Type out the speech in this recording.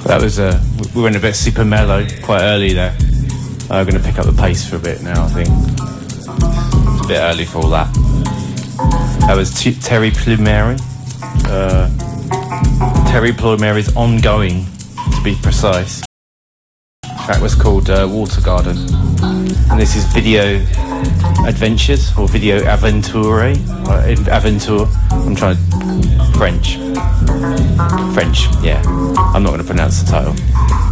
That was we went a bit super mellow quite early there. I'm going to pick up the pace for a bit now, I think. It's a bit early for all that. That was Terry Plumeri. Terry Plumeri's Ongoing, to be precise. That was called Water Garden. And this is Video Adventures, or Video Aventure. Aventure. I'm trying to... French, yeah. I'm not going to pronounce the title.